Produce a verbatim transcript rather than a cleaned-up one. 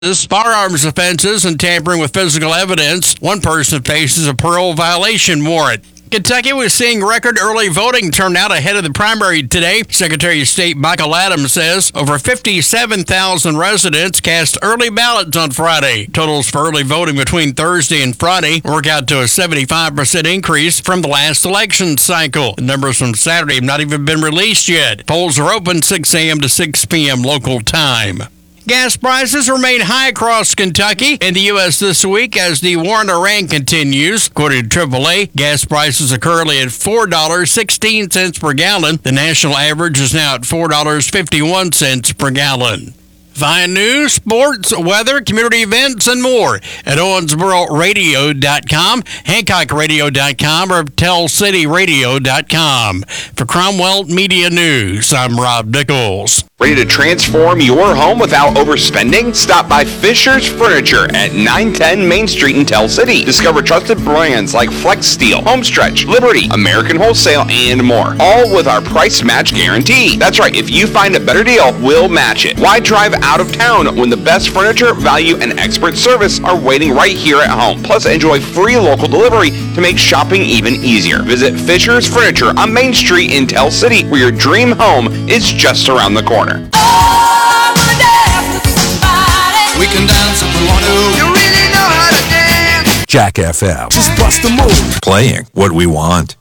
firearms offenses, and tampering with physical evidence. One person faces a parole violation warrant. Kentucky was seeing record early voting turnout ahead of the primary today. Secretary of State Michael Adams says over fifty-seven thousand residents cast early ballots on Friday. Totals for early voting between Thursday and Friday work out to a seventy-five percent increase from the last election cycle. The numbers from Saturday have not even been released yet. Polls are open six a.m. to six p.m. local time. Gas prices remain high across Kentucky and the U S this week as the war in Iran continues. According to triple A, gas prices are currently at four dollars and sixteen cents per gallon. The national average is now at four dollars and fifty-one cents per gallon. Find news, sports, weather, community events, and more at Owensboro Radio dot com, Hancock Radio dot com, or Tell City Radio dot com. For Cromwell Media News, I'm Rob Nichols. Ready to transform your home without overspending? Stop by Fisher's Furniture at nine ten Main Street in Tell City. Discover trusted brands like Flex Steel, Homestretch, Liberty, American Wholesale, and more. All with our price match guarantee. That's right, if you find a better deal, we'll match it. Why drive out of town when the best furniture, value, and expert service are waiting right here at home? Plus, enjoy free local delivery to make shopping even easier. Visit Fisher's Furniture on Main Street in Tell City, where your dream home is just around the corner. Oh, we can dance if we want to. You really know how to dance. Jack F M. Just bust the move. Playing what we want.